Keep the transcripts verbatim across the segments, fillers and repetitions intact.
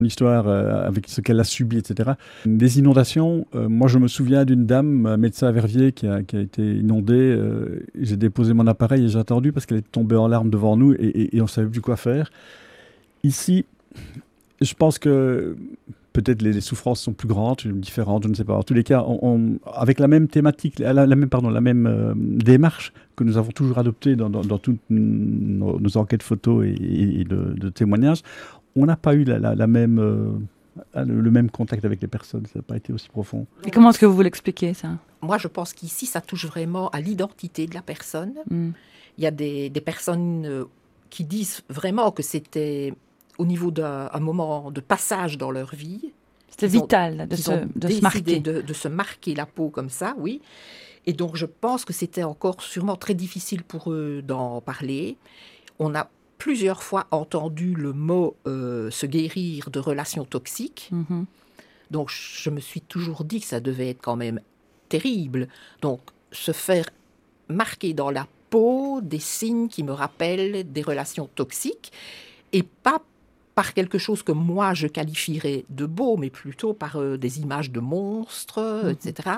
L'histoire euh, avec ce qu'elle a subi, et cetera. Des inondations, euh, moi je me souviens d'une dame, un médecin à Verviers, qui a, qui a été inondée. Euh, j'ai déposé mon appareil et j'ai attendu parce qu'elle est tombée en larmes devant nous et, et, et on ne savait plus quoi faire. Ici, je pense que peut-être les, les souffrances sont plus grandes, différentes, je ne sais pas. En tous les cas, on, on, avec la même thématique, la, la même, pardon, la même euh, démarche que nous avons toujours adoptée dans, dans, dans toutes nos, nos enquêtes photos et, et de, de témoignages, on n'a pas eu la, la, la même, euh, le, le même contact avec les personnes. Ça n'a pas été aussi profond. Et comment est-ce que vous l'expliquez, ça ? Moi, je pense qu'ici, ça touche vraiment à l'identité de la personne. Mm. Il y a des, des personnes euh, qui disent vraiment que c'était au niveau d'un moment de passage dans leur vie. C'était vital de, se, de se marquer. De, de se marquer la peau comme ça, oui. Et donc, je pense que c'était encore sûrement très difficile pour eux d'en parler. On a plusieurs fois entendu le mot euh, se guérir de relations toxiques. Mm-hmm. Donc, je me suis toujours dit que ça devait être quand même terrible. Donc, se faire marquer dans la peau des signes qui me rappellent des relations toxiques et pas par quelque chose que moi je qualifierais de beau, mais plutôt par euh, des images de monstres, mm-hmm. et cetera.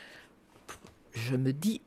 Je me dis,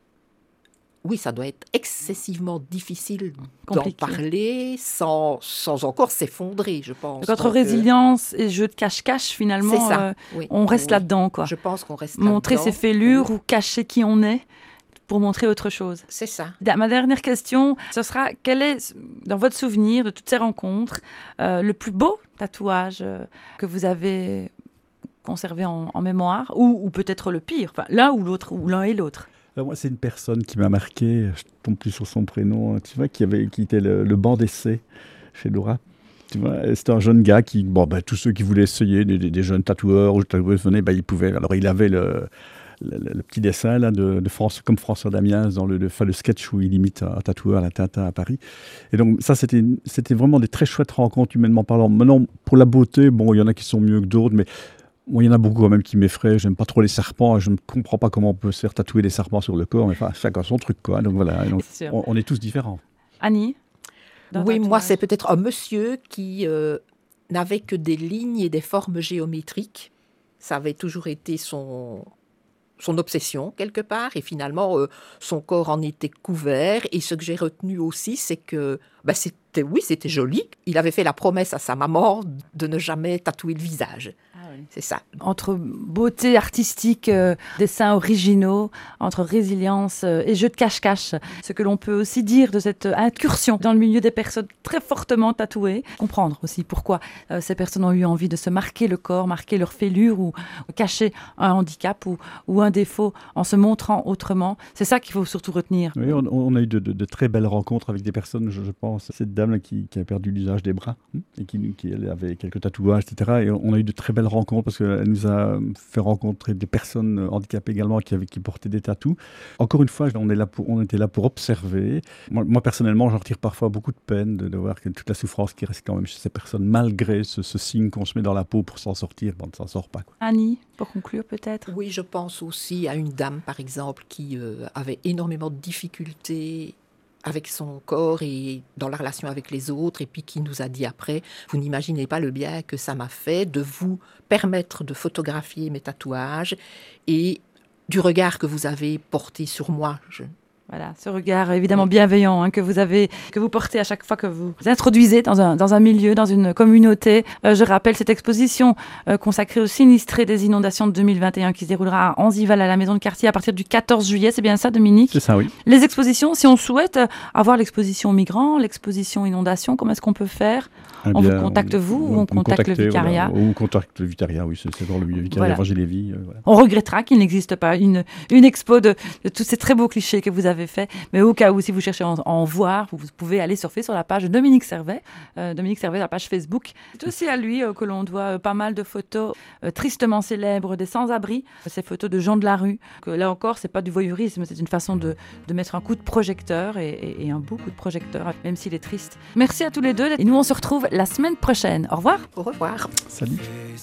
oui, ça doit être excessivement difficile Compliqué. d'en parler sans, sans encore s'effondrer, je pense. Votre résilience et jeu de cache-cache, finalement, ça. Euh, Oui. on reste oui. là-dedans, quoi. Je pense qu'on reste Montrer là-dedans. ses fêlures oui. ou cacher qui on est pour montrer autre chose. C'est ça. Ma dernière question, ce sera, quel est, dans votre souvenir de toutes ces rencontres, euh, le plus beau tatouage euh, que vous avez conservé en, en mémoire, ou, ou peut-être le pire, enfin, l'un ou l'autre, ou l'un et l'autre? Alors moi, c'est une personne qui m'a marqué, je ne tombe plus sur son prénom, tu vois, qui, avait, qui était le, le banc d'essai chez Laura. Tu vois, c'était un jeune gars qui, bon, ben, tous ceux qui voulaient essayer, des, des, des jeunes tatoueurs ou tatoueuses venaient, ben, ils pouvaient. Alors, il avait le, le, le petit dessin là, de, de France, comme François Damiens dans le, le, le sketch où il imite un tatoueur à la Tintin à Paris. Et donc, ça, c'était, c'était vraiment des très chouettes rencontres humainement parlant. Maintenant, pour la beauté, bon, il y en a qui sont mieux que d'autres, mais bon, il y en a beaucoup quand même qui m'effraient. J'aime pas trop les serpents. Je ne comprends pas comment on peut se faire tatouer des serpents sur le corps. Mais enfin, chacun son truc, quoi. Donc voilà. Donc, on, on est tous différents. Annie ? Oui, moi, c'est peut-être un monsieur qui euh, n'avait que des lignes et des formes géométriques. Ça avait toujours été son, son obsession, quelque part. Et finalement, euh, son corps en était couvert. Et ce que j'ai retenu aussi, c'est que bah, c'était, oui, c'était joli. Il avait fait la promesse à sa maman de ne jamais tatouer le visage. C'est ça. Entre beauté artistique, euh, dessins originaux, entre résilience euh, et jeu de cache-cache. Ce que l'on peut aussi dire de cette incursion dans le milieu des personnes très fortement tatouées. Comprendre aussi pourquoi euh, ces personnes ont eu envie de se marquer le corps, marquer leur fêlure ou cacher un handicap ou, ou un défaut en se montrant autrement. C'est ça qu'il faut surtout retenir. Oui, on, on a eu de, de, de très belles rencontres avec des personnes, je, je pense. Cette dame là, qui, qui a perdu l'usage des bras et qui, qui elle, avait quelques tatouages, et cetera. Et on a eu de très belles rencontres parce qu'elle nous a fait rencontrer des personnes handicapées également qui, avaient, qui portaient des tatous. Encore une fois, on, est là pour, on était là pour observer. Moi, moi personnellement, j'en retire parfois beaucoup de peine de, de voir que toute la souffrance qui reste quand même chez ces personnes, malgré ce, ce signe qu'on se met dans la peau pour s'en sortir, bon, on ne s'en sort pas, quoi. Annie, pour conclure peut-être ? Oui, je pense aussi à une dame, par exemple, qui euh, avait énormément de difficultés avec son corps et dans la relation avec les autres, et puis qui nous a dit après, vous n'imaginez pas le bien que ça m'a fait de vous permettre de photographier mes tatouages et du regard que vous avez porté sur moi. Je... Voilà, ce regard évidemment bienveillant hein, que vous avez, que vous portez à chaque fois que vous vous introduisez dans un, dans un milieu, dans une communauté. Euh, je rappelle cette exposition euh, consacrée aux sinistrés des inondations de deux mille vingt et un qui se déroulera à Anzival à la Maison de Quartier à partir du quatorze juillet. C'est bien ça, Dominique ? C'est ça, oui. Les expositions, si on souhaite avoir l'exposition migrants, l'exposition inondation, comment est-ce qu'on peut faire ? Eh bien, on vous contacte vous on, ou on contacte le vicariat voilà, Ou on contacte le vicariat, oui, c'est, c'est dans le vicariat voilà. Roger Lévy. Euh, voilà. On regrettera qu'il n'existe pas une, une expo de, de tous ces très beaux clichés que vous avez faits, mais au cas où, si vous cherchez à en, à en voir, vous, vous pouvez aller surfer sur la page de Dominique Servet, euh, Dominique Servet, la page Facebook. C'est aussi à lui euh, que l'on doit euh, pas mal de photos euh, tristement célèbres des sans-abri, ces photos de gens de la rue, que là encore, c'est pas du voyeurisme, c'est une façon de, de mettre un coup de projecteur et, et, et un beau coup de projecteur, même s'il est triste. Merci à tous les deux et nous on se retrouve la semaine prochaine. Au revoir. Au revoir. Salut.